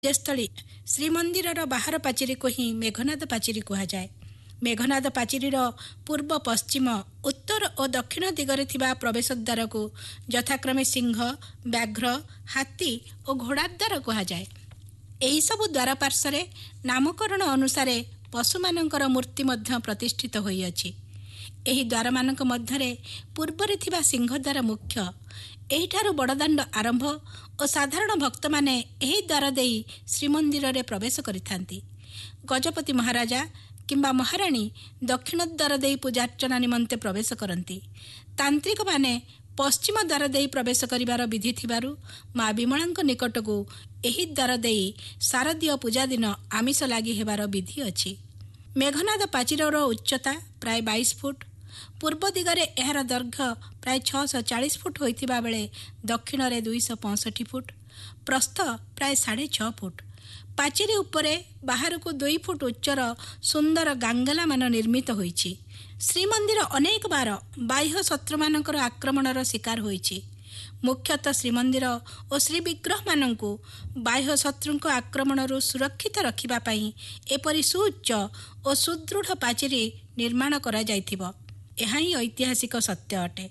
स्थली श्रीमंदिर बाहर पाचेरी को ही मेघनाद पाचेरी कहुए। मेघनाद पाचेरीर पूर्व पश्चिम उत्तर और दक्षिण दिगरे थिबा प्रवेश द्वार को यथाक्रमे सिंह, व्याघ्र, हाथी और घोड़ा द्वार कहुए। एही सबु द्वार पार्श्वरे नामकरण अनुसार पशुमानंकर मूर्ति मध्य प्रतिष्ठित होइअछि। एही द्वार मानक मध्यरे पूर्वरे थिबा सिंह द्वार मुख्य। एहिठारु बड़दाण्ड आरंभ और साधारण भक्त माने एही द्वार देई श्रीमंदिर रे प्रवेश करिथांती। गजपति महाराजा किंबा महाराणी दक्षिण द्वार देई पूजार्चना निमंते प्रवेश करती। तांत्रिक माने पश्चिम द्वार देई प्रवेश करिवार विधि थिबारु माँ विमलांक निकट को एही द्वार देई शारदीय पूजा दिन आमिष लागि हेबार विधि अछि। मेघनाद पाचेरीर उच्चता प्राय 22 फुट। पूर्व दिगरे एहार दैर्घ्य प्राय 640 फुट होइथिबा बेले दक्षिण रे 265 फुट, प्रस्थ प्राय 6.5 फुट। पाचेरी उपरे बाहर को 2 फुट उच्चर सुंदर गांगला मान निर्मित होइछि। श्रीमंदिर अनेक बार बाह्य शत्रु मानकर आक्रमणर शिकार होइछि। मुख्यतः श्रीमंदिर और श्री विग्रह मानंकु बाह्य शत्रुंक आक्रमणरू सुरक्षित रखिबा पई एपरि सुउच्च और सुदृढ़ पाचेरी निर्माण करा जायथिबो। एहा ही ऐतिहासिक सत्य अटे।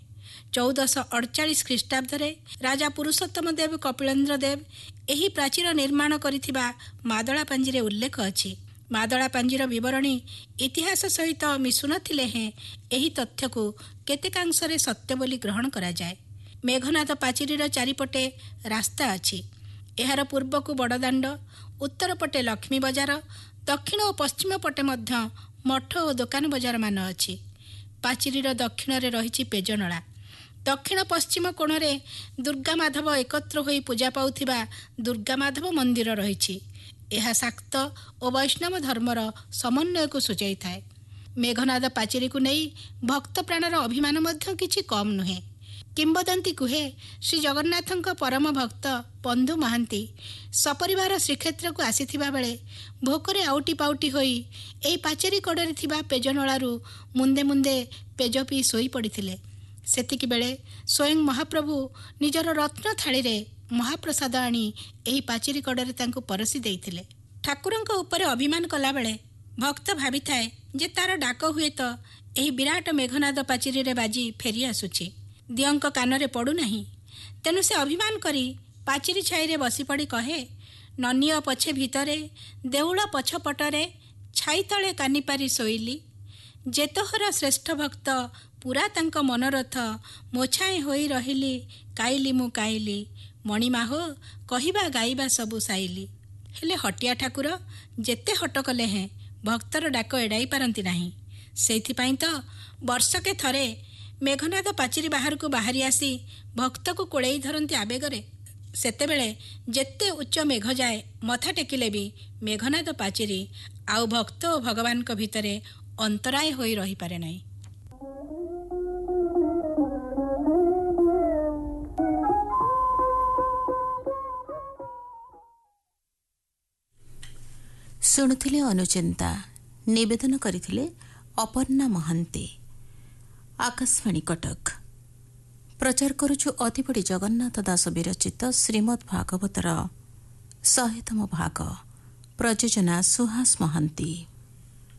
1448 ख्रीष्टाब्दरे राजा पुरुषोत्तम देव कपिलेन्द्र देव एही प्राचीर निर्माण करिथिबा मादळा पांजीरे उल्लेख अछि। मादळा पांजीर विवरणी इतिहास सहित मिशुनथिले हे एही तथ्य को केतेकांशरे सत्य बोली ग्रहण करा जाय। मेघनाद पाचेरीर चारिपटे रास्ता अछि। एहार पूर्व को बड़दाण्ड, उत्तर पटे लक्ष्मी बजार, दक्षिण और पश्चिम पटे मध्य मठ और दुकान बजार मान अछि। पाचेरीर दक्षिण रे रहिछि पेजनळा। दक्षिण पश्चिम कोण रे दुर्गा माधव एकत्र होई पूजा पाउथिबा दुर्गा माधव मंदिर रहिछि। एहा शाक्त और वैष्णव धर्मर समन्वय को सूचाई थाए। मेघनाद पाचेरी को नहीं भक्त प्राणर अभिमान मध्य किछि कम नुहे। किंबदंती कुहे श्री जगन्नाथंक परम भक्त बंधु महांती सपरिवार श्रीक्षेत्र को आसीथिबा बेले भोकरे आउटी पाउटी होई एई पाचेरी कड़े थिबा पेजनळारू मुंदे मुंदे पेज पी सोई पड़िथिले। सेतिकी बेले स्वयं महाप्रभु निजर रत्न थाली रे महाप्रसाद आनी एही पाचेरी कड़े तांको परसी देइथिले। ठाकुरंक ऊपर अभिमान कला बेले भक्त भाबी थाए जे तार डाक हुए तो एही विराट मेघनाद पाचेरी रे बाजी फेरी आसुछि, दियंक कानरे पड़ू नाही। तेणु से अभिमान करी पाचेरी छाईरे बसी पड़ी कहे, ननिय पछे भितरे देउळ पछपटरे छाई तळे कानी पारी सोइली। जेतोहर श्रेष्ठ भक्त पूरा तांक मनरथ मोछाए होई रहिली। काइली मु काइली मणिमाहो कहिबा गाइबा सबु साइली। हेले हटिया ठाकुर जेते हट कले हैं भक्तर डाक एड़ाई पारती नाही। सेइथिपाई तो वर्षके थरे मेघनाद पाचेरी बाहर को बाहरी आसी भक्त को कोड़ेई धरती आवेगरे। सेतेबेले जेते उच्च मेघ जाए मथा टेकिले भी मेघनाद पाचेरी आउ भक्त और भगवान को भितरे अंतराय होई रही पारे नाही। शुणुथिले अनुचिंता, निवेदन करिथिले अपर्णा महांती। आकाशवाणी कटक प्रचार करुछु अतिबड़ी जगन्नाथ दास विरचित श्रीमद् भागवतर 100तम भाग। प्रयोजना सुहास महांती।